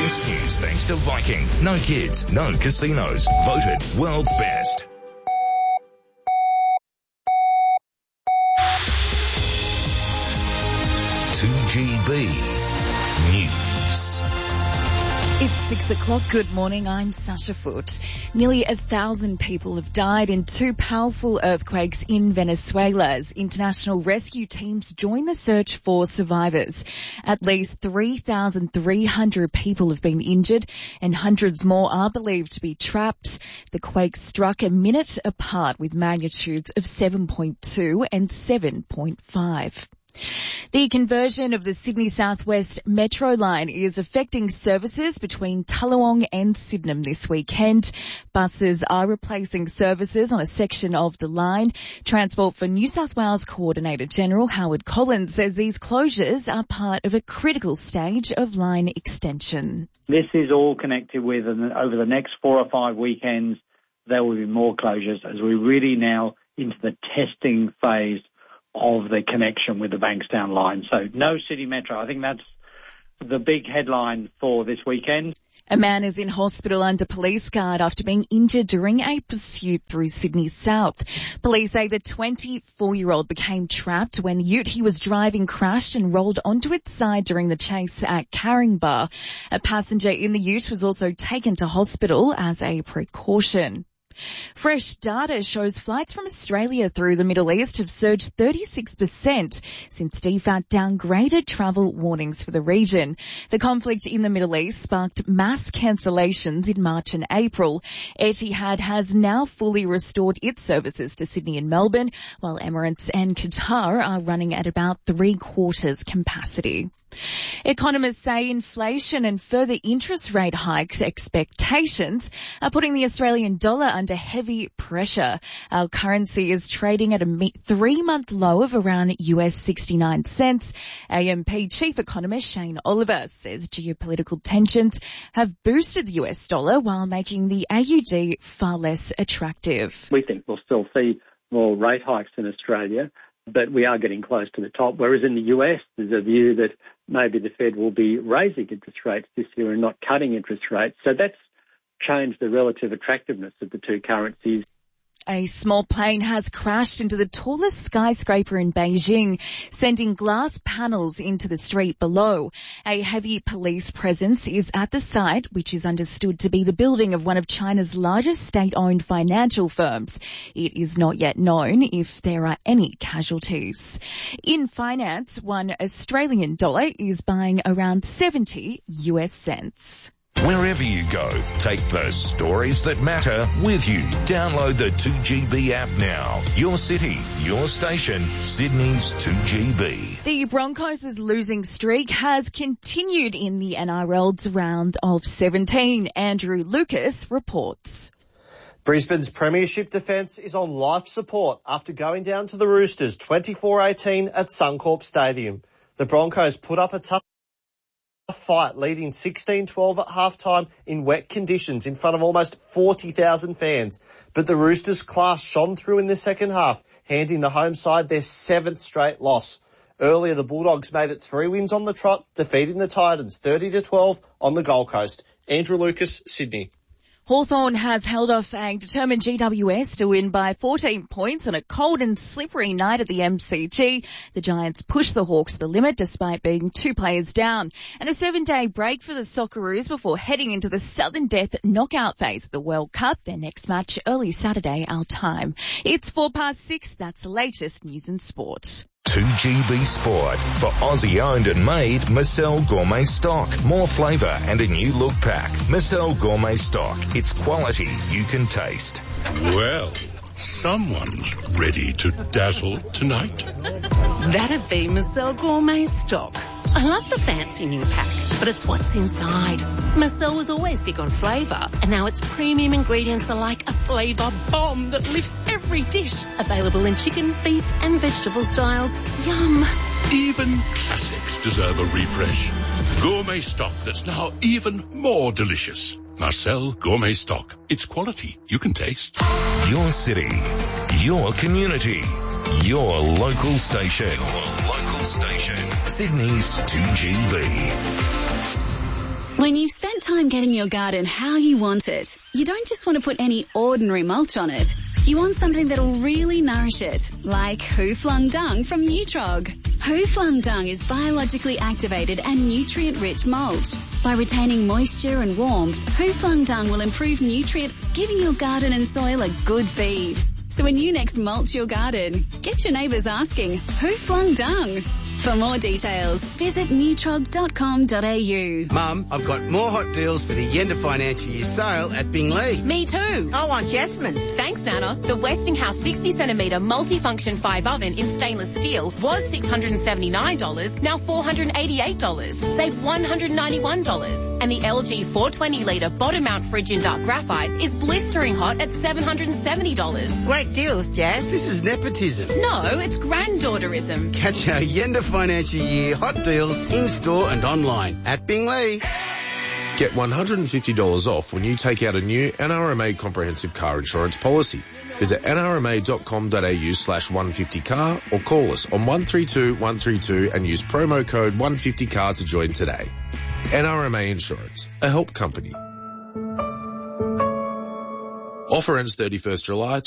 This news thanks to Viking. No kids, no casinos. Voted world's best. GB News. It's 6 o'clock. Good morning. I'm Sasha Foote. Nearly 1,000 people have died in two powerful earthquakes in Venezuela as international rescue teams join the search for survivors. At least 3,300 people have been injured and hundreds more are believed to be trapped. The quakes struck a minute apart with magnitudes of 7.2 and 7.5. The conversion of the Sydney South West Metro line is affecting services between Tullawong and Sydenham this weekend. Buses are replacing services on a section of the line. Transport for New South Wales Coordinator General Howard Collins says these closures are part of a critical stage of line extension. This is all connected with, and over the next 4 or 5 weekends, there will be more closures as we're really now into the testing phase of the connection with the Bankstown line. So no City Metro. I think that's the big headline for this weekend. A man is in hospital under police guard after being injured during a pursuit through Sydney South. Police say the 24-year-old became trapped when the ute he was driving crashed and rolled onto its side during the chase at Caringbah. A passenger in the ute was also taken to hospital as a precaution. Fresh data shows flights from Australia through the Middle East have surged 36% since DFAT downgraded travel warnings for the region. The conflict in the Middle East sparked mass cancellations in March and April. Etihad has now fully restored its services to Sydney and Melbourne, while Emirates and Qatar are running at about 3/4 capacity. Economists say inflation and further interest rate hikes expectations are putting the Australian dollar under heavy pressure. Our currency is trading at a 3-month low of around US 69 cents. AMP chief economist Shane Oliver says geopolitical tensions have boosted the US dollar while making the AUD far less attractive. We think we'll still see more rate hikes in Australia, but we are getting close to the top, whereas in the US there's a view that maybe the Fed will be raising interest rates this year and not cutting interest rates. So that's changed the relative attractiveness of the two currencies. A small plane has crashed into the tallest skyscraper in Beijing, sending glass panels into the street below. A heavy police presence is at the site, which is understood to be the building of one of China's largest state-owned financial firms. It is not yet known if there are any casualties. In finance, one Australian dollar is buying around 70 US cents. Wherever you go, take the stories that matter with you. Download the 2GB app now. Your city, your station, Sydney's 2GB. The Broncos' losing streak has continued in the NRL's round of 17. Andrew Lucas reports. Brisbane's premiership defence is on life support after going down to the Roosters 24-18 at Suncorp Stadium. The Broncos put up a tough fight, leading 16-12 at halftime in wet conditions in front of almost 40,000 fans. But the Roosters' class shone through in the second half, handing the home side their 7th straight loss. Earlier, the Bulldogs made it 3 wins on the trot, defeating the Titans 30-12 on the Gold Coast. Andrew Lucas, Sydney. Hawthorn has held off a determined GWS to win by 14 points on a cold and slippery night at the MCG. The Giants pushed the Hawks to the limit despite being 2 players down. And a 7-day break for the Socceroos before heading into the Southern Death knockout phase of the World Cup. Their next match early Saturday, our time. It's 6:04. That's the latest news and sport. 2GB Sport for Aussie-owned and made Marcel Gourmet Stock. More flavour and a new look pack. Marcel Gourmet Stock. It's quality you can taste. Well, someone's ready to dazzle tonight. That'd be Marcel Gourmet Stock. I love the fancy new pack, but it's what's inside. Marcel was always big on flavour, and now its premium ingredients are like a flavour bomb that lifts every dish. Available in chicken, beef and vegetable styles. Yum. Even classics deserve a refresh. Gourmet Stock that's now even more delicious. Marcel Gourmet Stock. It's quality you can taste. Your city, your community, your local station. Your local station. Sydney's 2GB. When you've spent time getting your garden how you want it, you don't just want to put any ordinary mulch on it. You want something that'll really nourish it, like Who Flung Dung from Nutrog. Who Flung Dung is biologically activated and nutrient-rich mulch. By retaining moisture and warmth, Who Flung Dung will improve nutrients, giving your garden and soil a good feed. So when you next mulch your garden, get your neighbours asking, who flung dung? For more details, visit nutrog.com.au. Mum, I've got more hot deals for the end of financial year sale at Bingley. Me too. I want Jasmine's. Thanks, Anna. The Westinghouse 60cm multifunction 5 oven in stainless steel was $679, now $488. Save $191. And the LG 420 litre bottom mount fridge in dark graphite is blistering hot at $770. Great deals, Jazz. This is nepotism. No, it's granddaughterism. Catch our end of financial year hot deals in-store and online at Bingley. Get $150 off when you take out a new NRMA comprehensive car insurance policy. Visit nrma.com.au/150car or call us on 132 132 and use promo code 150car to join today. NRMA Insurance, a help company. Offer ends 31st July